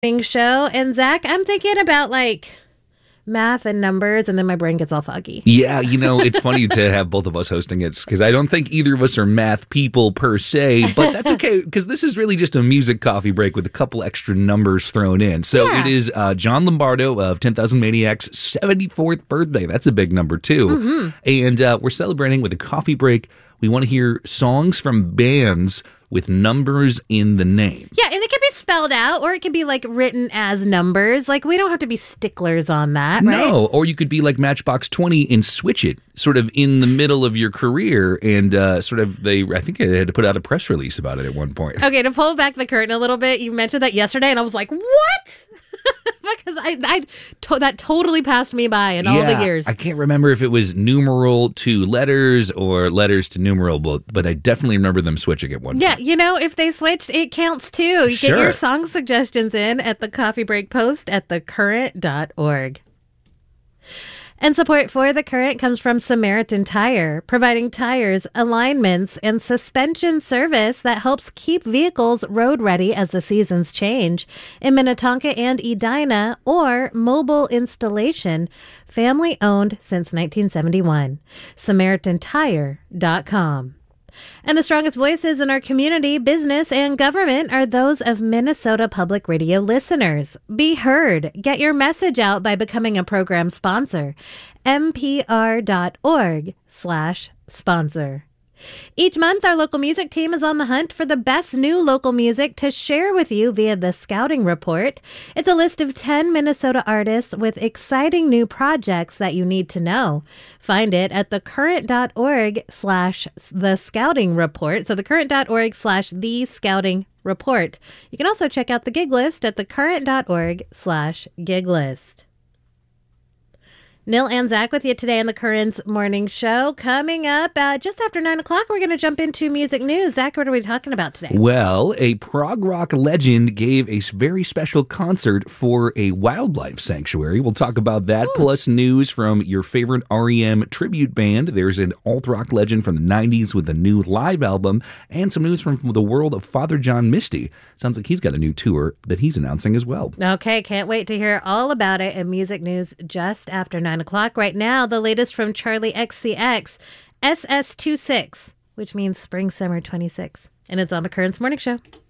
Show. And Zach, I'm thinking about like math and numbers, and then my brain gets all foggy. Yeah, it's funny to have both of us hosting it because I don't think either of us are math people per se, but that's okay because this is really just a music coffee break with a couple extra numbers thrown in. So It is John Lombardo of 10,000 Maniacs' 74th birthday. That's a big number too. Mm-hmm. And we're celebrating with a coffee break. We want to hear songs from bands with numbers in the name. Yeah, and it can be spelled out or it can be like written as numbers. Like we don't have to be sticklers on that, right? No, or you could be like Matchbox 20 and switch it sort of in the middle of your career and I think they had to put out a press release about it at one point. Okay, to pull back the curtain a little bit, you mentioned that yesterday and I was like, what? Because that totally passed me by in all the years. I can't remember if it was numeral to letters or letters to numeral, but I definitely remember them switching at one point. Yeah, if they switched, it counts too. You get your song suggestions in at the Coffee Break post at thecurrent.org. And support for The Current comes from Samaritan Tire, providing tires, alignments, and suspension service that helps keep vehicles road ready as the seasons change. In Minnetonka and Edina, or mobile installation, family owned since 1971. SamaritanTire.com. And the strongest voices in our community, business, and government are those of Minnesota Public Radio listeners. Be heard. Get your message out by becoming a program sponsor. NPR.org/sponsor. Each month, our local music team is on the hunt for the best new local music to share with you via the Scouting Report. It's a list of 10 Minnesota artists with exciting new projects that you need to know. Find it at thecurrent.org/the Scouting Report. So thecurrent.org/the Scouting Report. You can also check out the gig list at thecurrent.org/gig list. Nil and Zach with you today on the Current's Morning Show. Coming up just after 9 o'clock, we're going to jump into music news. Zach, what are we talking about today? Well, a prog rock legend gave a very special concert for a wildlife sanctuary. We'll talk about that, plus news from your favorite REM tribute band. There's an alt-rock legend from the 90s with a new live album, and some news from the world of Father John Misty. Sounds like he's got a new tour that he's announcing as well. Okay, can't wait to hear all about it in music news just after 9 o'clock. Right now, the latest from Charlie XCX, SS26, which means Spring Summer 26. And it's on the Current's Morning Show.